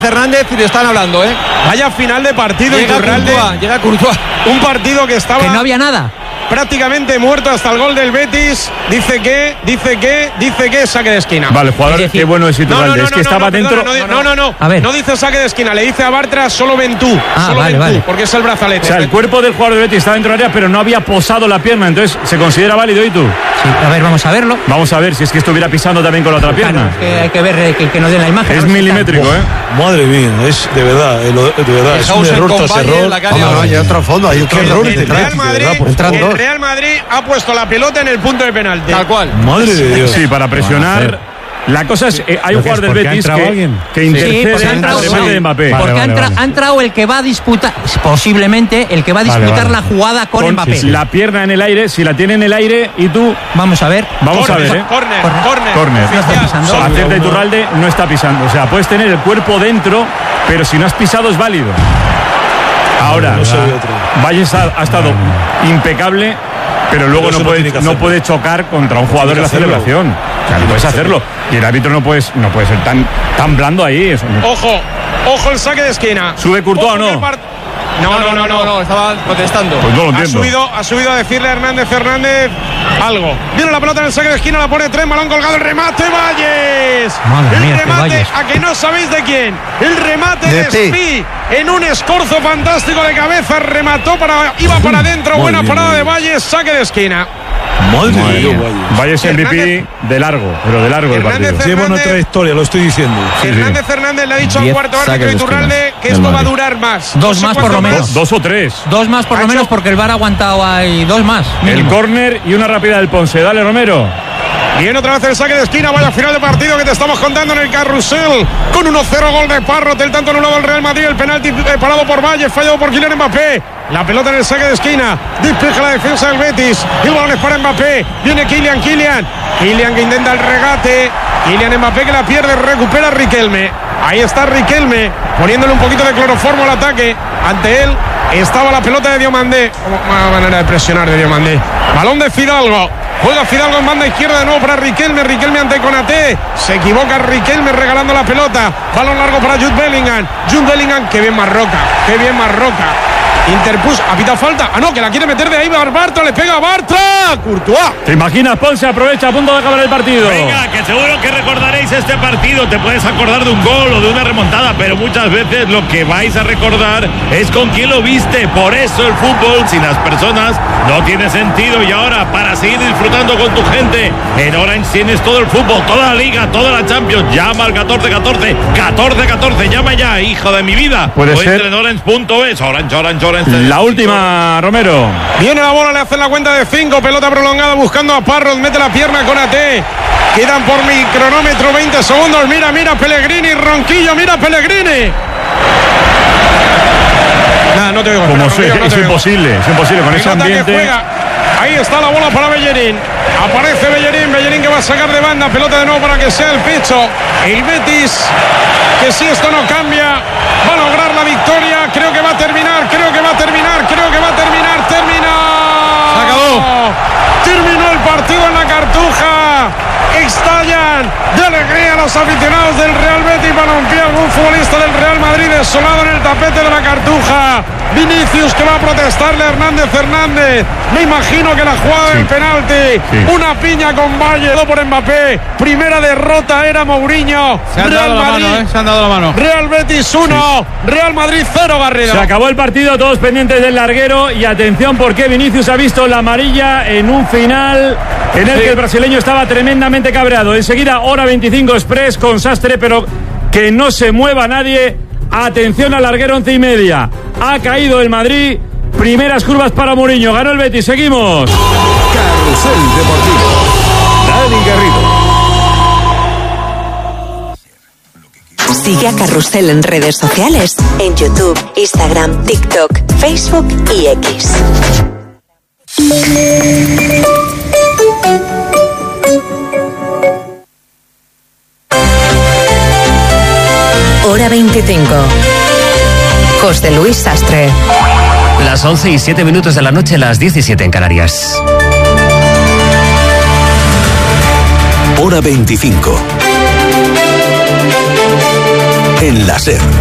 Fernández y le están hablando, ¿eh? Vaya final de partido. Llega Courtois. Un partido que estaba... Que no había nada. Prácticamente muerto hasta el gol del Betis. Dice que saque de esquina. Vale, jugador, qué bueno es Iturralde. Es que estaba dentro. No. A ver. No dice saque de esquina, le dice a Bartra solo ven tú. Vale. Porque es el brazalete. O sea, el cuerpo del jugador del Betis estaba dentro del área, pero no había posado la pierna. Entonces, ¿se considera válido, Itu? Sí, a ver, vamos a verlo. Vamos a ver si es que estuviera pisando también con la otra pierna. Claro, es que hay que ver que nos den la imagen. Es milimétrico, ¿eh? Madre mía, es de verdad, es un error tras error. Hay otro fondo, hay otro error. El Real Madrid ha puesto la pelota en el punto de penalti. Tal cual. Madre de Dios. Sí, para presionar. La cosa es, hay un jugador del Betis que intercede en el remate de Mbappé. Porque ha entrado el que va a disputar, posiblemente el que va a disputar la jugada con Mbappé. La pierna en el aire, si la tiene en el aire y tú... Vamos a ver. Corner. No está pisando. Acierta Iturralde, no está pisando. O sea, puedes tener el cuerpo dentro, pero si no has pisado es válido. Ahora, Valles ha estado impecable, pero luego no puede chocar contra un jugador en la celebración. O sea, no puedes hacerlo. Y el árbitro no puede ser tan blando ahí. Ojo el saque de esquina. ¿Sube Courtois o no? No, estaba protestando. Pues no lo entiendo. Ha subido a decirle a Hernández algo. Viene la pelota en el saque de esquina, la pone Trent, balón colgado, el remate, Valles. El remate, Valles. a que no sabéis de quién. El remate de Spi en un escorzo fantástico de cabeza, iba para adentro, buena parada de Valles, saque de esquina. Madre mía. Valles MVP de largo el partido. Lleva una trayectoria, lo estoy diciendo. Hernández le ha dicho al cuarto árbitro Iturralde que esto va a durar más. Dos más por lo menos. Dos o tres. Dos más por lo menos porque el VAR ha aguantado ahí. Dos más. El córner y una rápida del Ponce. Dale, Romero. Viene otra vez el saque de esquina, vaya final de partido que te estamos contando en el carrusel. Con 1-0 gol de Parrot, el tanto anulado del Real Madrid, el penalti parado por Valles, fallado por Kylian Mbappé. La pelota en el saque de esquina, despeja la defensa del Betis. El balón es para Mbappé, viene Kylian que intenta el regate. Kylian Mbappé que la pierde, recupera Riquelme. Ahí está Riquelme, poniéndole un poquito de cloroformo al ataque. Ante él estaba la pelota de Diomandé. Una manera de presionar de Diomandé. Balón de Fidalgo. Juega Fidalgo en banda izquierda de nuevo para Riquelme ante Konaté. Se equivoca Riquelme regalando la pelota. Balón largo para Jude Bellingham. Qué bien Marroca. Interpuso, apita falta. No, que la quiere meter de ahí. Bartra, le pega a Bartra. Courtois. ¿Te imaginas, Ponce? Aprovecha a punto de acabar el partido. Venga, que seguro que recordaréis este partido. Te puedes acordar de un gol o de una remontada, pero muchas veces lo que vais a recordar es con quién lo viste. Por eso el fútbol sin las personas no tiene sentido. Y ahora, para seguir disfrutando con tu gente, en Orange tienes todo el fútbol, toda la Liga, toda la Champions. Llama al 1414. Llama ya, hijo de mi vida. Puede ser. Entra en orange.es. Orange. La última, Romero. Viene la bola, le hacen la cuenta de 5. Pelota prolongada buscando a Parrot. Mete la pierna con AT. Quedan por mi cronómetro 20 segundos. Mira Pellegrini. Ronquillo, mira Pellegrini. Nada, no te oigo. Es imposible con ese ambiente. Ahí está la bola para Bellerín. Aparece Bellerín que va a sacar de banda. Pelota de nuevo para que sea el pecho. El Betis, que si esto no cambia, va a lograr la victoria. Creo que va a terminar. Termina. Se acabó. Terminó el partido en la Cartuja. Estallan de alegría los aficionados del Real Betis. Balompié algún futbolista del Real Madrid desolado en el tapete de la Cartuja. Vinicius que va a protestarle a Hernández. Me imagino que la jugada del penalti. Una piña con Valle por Mbappé. Primera derrota era Mourinho. Se han dado la mano. Real Betis 1, Real Madrid 0, Garrido. Se acabó el partido, todos pendientes del larguero. Y atención porque Vinicius ha visto la amarilla en un final en el que el brasileño estaba tremendamente cabreado. Enseguida, hora 25 express con Sastre, pero que no se mueva nadie. Atención al larguero, 11:30. Ha caído el Madrid. Primeras curvas para Mourinho. Ganó el Betis. Seguimos. Carrusel Deportivo. Dani Garrido. Sigue a Carrusel en redes sociales. En YouTube, Instagram, TikTok, Facebook y X. Hora 25. José Luis Sastre. Las 11:07 de la noche, las 17 en Canarias. Hora 25. en la SER.